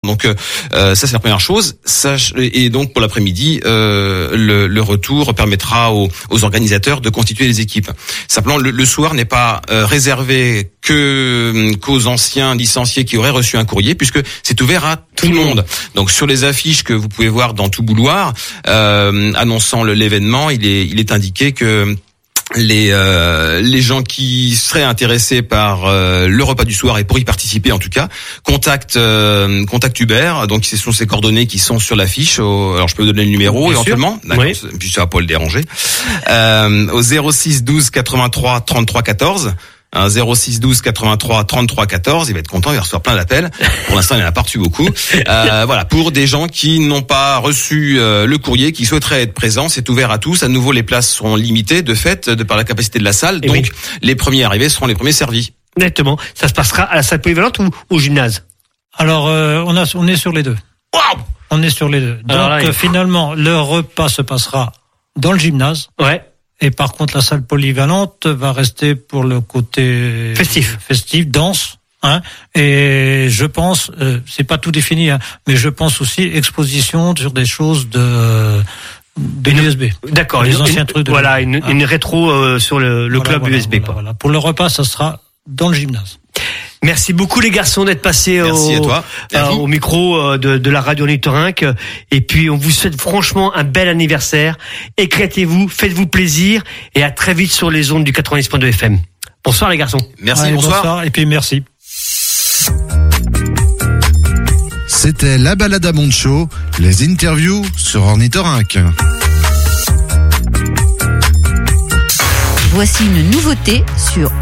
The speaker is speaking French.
Donc ça c'est la première chose. Et donc pour l'après-midi, le retour permettra aux organisateurs de constituer les équipes. Simplement le soir n'est pas réservé qu'aux anciens licenciés qui auraient reçu un courrier, puisque c'est ouvert à tout le monde. Donc sur les affiches que vous pouvez voir dans tout bouloir annonçant l'événement, il est indiqué que les gens qui seraient intéressés par le repas du soir et pour y participer en tout cas, contactent Hubert. Donc ce sont ses coordonnées qui sont sur l'affiche. Alors je peux vous donner le numéro bien éventuellement. D'accord, oui. Puis ça va pas le déranger. Au 06 12 83 33 14. 06 12 83 33 14, il va être content, il va recevoir plein d'appels. Pour l'instant, il en a pas reçu beaucoup. Voilà, pour des gens qui n'ont pas reçu le courrier, qui souhaiteraient être présents, c'est ouvert à tous. À nouveau, les places seront limitées de fait, de par la capacité de la salle. Donc, les premiers arrivés seront les premiers servis. Exactement. Ça se passera à la salle polyvalente ou au gymnase? Alors, on est sur les deux. Wow! On est sur les deux. Donc, finalement, le repas se passera dans le gymnase. Ouais. Et par contre, la salle polyvalente va rester pour le côté festif, danse. Et je pense, c'est pas tout défini, mais je pense aussi exposition sur des choses de l'USB. D'accord. Les anciens trucs. Voilà, une rétro sur le club USB. Voilà. Pour le repas, ça sera dans le gymnase. Merci beaucoup les garçons d'être passés au micro de la radio Ornithorynque. Et puis on vous souhaite franchement un bel anniversaire. Éclatez-vous, faites-vous plaisir et à très vite sur les ondes du 90.2 FM. Bonsoir les garçons. Merci, bonsoir. Et puis merci. C'était la balade à Monte-Chaud, les interviews sur Ornithorynque. Voici une nouveauté sur